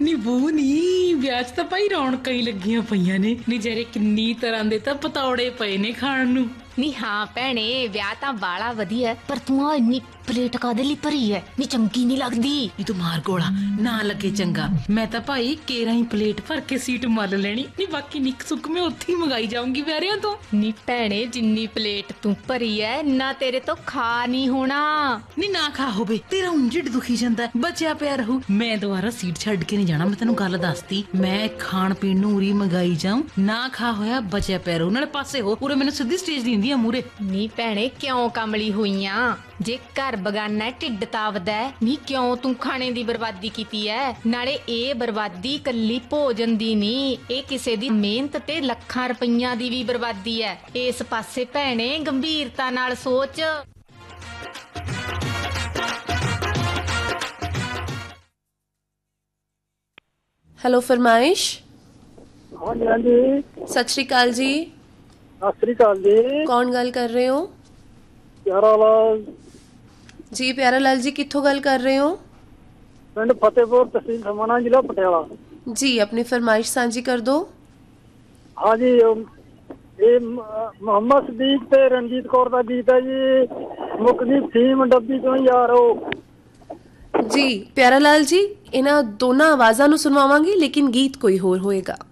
ਨੀ ਬੂ ਨੀ ਵਿਆਹ 'ਚ ਤਾਂ ਭਾਈ ਰੌਣਕਾਂ ਹੀ ਲੱਗੀਆਂ ਪਈਆਂ ਨੇ ਨੀ ਜਿਹੜੇ ਕਿੰਨੀ ਤਰ੍ਹਾਂ ਦੇ ਤਾਂ ਪਤੌੜੇ ਪਏ ਨੇ ਖਾਣ ਨੂੰ। ਨੀ ਹਾਂ ਭੈਣੇ ਵਿਆਹ ਤਾਂ ਬਾਲਾ ਵਧੀਆ ਪਰ ਤੂੰ ਆ ਇੰਨੀ ਪਲੇਟ ਕਾਦੇ ਲਈ ਭਰੀ ਐ ਨੀ ਚੰਗੀ ਨਹੀਂ ਲੱਗਦੀ। ਨੀ ਤੂੰ ਮਾਰ ਗੋਲਾ ਨਾ ਲੱਗੇ ਚੰਗਾ। ਮੈਂ ਤਾਂ ਭਾਈ ਕੇਰਾਂ ਹੀ ਪਲੇਟ ਭਰ ਕੇ ਸੀਟ ਮੱਲ ਲੈਣੀ ਨੀ ਬਾਕੀ ਨਿੱਕ ਸੁੱਕ ਮੈਂ ਉੱਥੇ ਹੀ ਮੰਗਾਈ ਜਾਊਂਗੀ ਵਿਆਰਿਆਂ ਤੋਂ। ਨੀ ਭੈਣੇ ਜਿੰਨੀ ਪਲੇਟ ਤੂੰ ਭਰੀ ਐ ਨਾ ਤੇਰੇ ਤੋਂ ਖਾ ਨਹੀਂ ਹੋਣਾ। ਨੀ ਨਾ ਖਾ ਹੋਵੇ ਤੇਰਾ ਉਂਝੜ ਦੁਖੀ ਜਾਂਦਾ ਬਚਿਆ ਪਿਆ ਰਹੂ। ਮੈਂ ਦੁਬਾਰਾ ਸੀਟ ਛੱਡ ਕੇ ਨਹੀਂ ਜਾਣਾ। ਮੈਂ ਤੈਨੂੰ ਗੱਲ ਦੱਸਤੀ ਮੈਂ ਖਾਣ ਪੀਣ ਨੂੰ ਉਰੀ ਮੰਗਾਈ ਜਾਊਂ ਨਾ ਖਾ ਹੋਇਆ ਬਚਿਆ ਪਿਆ ਰਹੂ। ਨਾਲੇ ਪਾਸੇ ਹੋ ਉਰੇ ਮੈਨੂੰ ਸਿੱਧੀ ਸਟੇਜ ਦੀ ਹੁੰਦੀ ਆ ਮੂਰੇ। ਨੀ ਭੈਣੇ ਕਿਉਂ ਕਮਲੀ ਹੋਈਆਂ ਜੇ ਘਰ ਬਗਾਨਾ ਢਿੱਡ ਤਾਵਦਾ ਨੀ ਕਿਉਂ ਤੂੰ ਖਾਣੇ ਦੀ ਬਰਬਾਦੀ ਕੀਤੀ ਐ। ਨਾਲੇ ਇਹ ਬਰਬਾਦੀ ਕੱਲੀ ਭੋਜਨ ਦੀ ਨਹੀਂ ਇਹ ਕਿਸੇ ਦੀ ਮਿਹਨਤ ਤੇ ਲੱਖਾਂ ਰੁਪਈਆਂ ਦੀ ਵੀ ਬਰਬਾਦੀ ਐ। ਇਸ ਪਾਸੇ ਭੈਣੇ ਗੰਭੀਰਤਾ ਨਾਲ ਸੋਚ। ਹੈਲੋ ਫਰਮਾਇਸ਼। ਹਾਂਜੀ ਹਾਂਜੀ ਸਤਿ ਸ਼੍ਰੀ ਅਕਾਲ ਜੀ। ਸਤਿ ਸ੍ਰੀ ਅਕਾਲ ਜੀ। ਕੌਣ ਗੱਲ ਕਰ ਰਹੇ ਹੋ? ਪਿਆਰਾ ਲਾਲ ਜੀ ਪਿਆਰਾ ਲਾਲ ਜੀ ਕਿੱਥੋਂ ਗੱਲ ਕਰ ਰਹੇ ਹੋ? ਪਿੰਡ ਫਤਿਹਪੁਰ ਤਹਿਸੀਲ ਸਮਾਣਾ ਜ਼ਿਲ੍ਹਾ ਪਟਿਆਲਾ। ਜੀ ਆਪਣੀ ਫਰਮਾਇਸ਼ ਸਾਂਝੀ ਕਰ ਦਿਓ। ਹਾਂਜੀ ਇਹ ਮੁਹੰਮਦ ਸਦੀਕ ਤੇ ਰਣਜੀਤ ਕੌਰ ਦਾ ਗੀਤ ਹੈ ਜੀ। ਮੁਕਦੀ ਫੀਮ ਡੱਬੀ ਤੋਂ ਯਾਰੋ। ਜੀ ਪਿਆਰਾ ਲਾਲ ਜੀ ਇਹਨਾਂ ਦੋਨਾਂ ਆਵਾਜ਼ਾਂ ਨੂੰ ਸੁਣਵਾਵਾਂਗੀ ਲੇਕਿਨ ਗੀਤ ਕੋਈ ਹੋਰ ਹੋਏਗਾ।